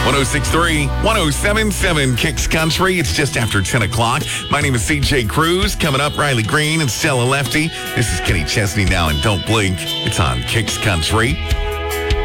1063, 1077 Kicks Country. It's just after 10 o'clock. My name is CJ Cruz. Coming up, Riley Green and Stella Lefty. This is Kenny Chesney now, and Don't Blink. It's on Kicks Country.